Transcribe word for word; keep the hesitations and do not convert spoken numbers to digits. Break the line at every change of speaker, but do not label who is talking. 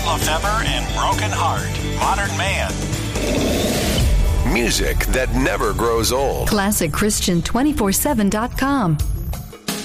Lefebvre and Broken Heart, Modern Man.
Music that never grows old.
classic christian two forty-seven dot com.